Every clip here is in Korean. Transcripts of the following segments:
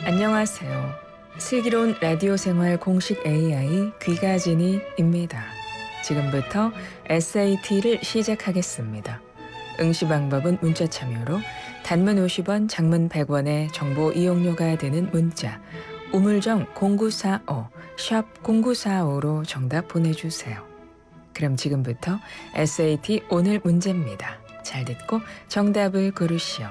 안녕하세요. 슬기로운 라디오 생활 공식 AI 귀가진이입니다. 지금부터 SAT를 시작하겠습니다. 응시 방법은 문자 참여로 단문 50원, 장문 100원의 정보 이용료가 되는 문자 우물정 0945, 샵 0945로 정답 보내주세요. 그럼 지금부터 SAT 오늘 문제입니다. 잘 듣고 정답을 고르시오.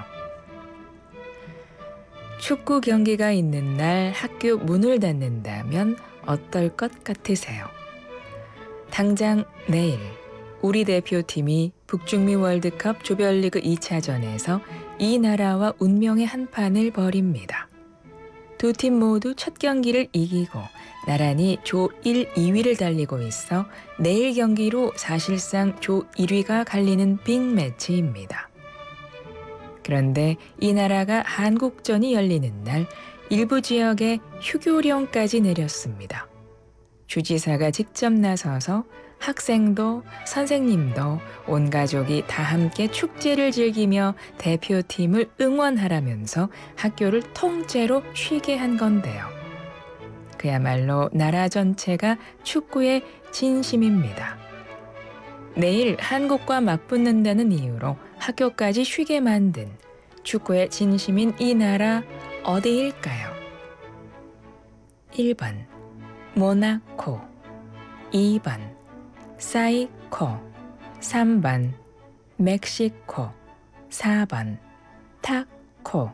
축구 경기가 있는 날 학교 문을 닫는다면 어떨 것 같으세요? 당장 내일 우리 대표팀이 북중미 월드컵 조별리그 2차전에서 이 나라와 운명의 한판을 벌입니다. 두 팀 모두 첫 경기를 이기고 나란히 조 1, 2위를 달리고 있어 내일 경기로 사실상 조 1위가 갈리는 빅매치입니다. 그런데 이 나라가 한국전이 열리는 날 일부 지역에 휴교령까지 내렸습니다. 주지사가 직접 나서서 학생도 선생님도 온 가족이 다 함께 축제를 즐기며 대표팀을 응원하라면서 학교를 통째로 쉬게 한 건데요. 그야말로 나라 전체가 축구의 진심입니다. 내일 한국과 맞붙는다는 이유로 학교까지 쉬게 만든 축구의 진심인 이 나라 어디일까요? 1번 모나코, 2번 사이코, 3번 멕시코, 4번 타코.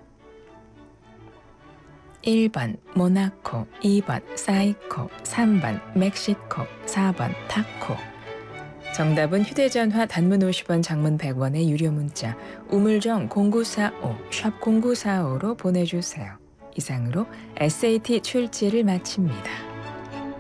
1번 모나코, 2번 사이코, 3번 멕시코, 4번 타코. 정답은 휴대전화 단문 50원, 장문 100원의 유료 문자 우물정 0945, 샵 0945로 보내주세요. 이상으로 SAT 출제를 마칩니다.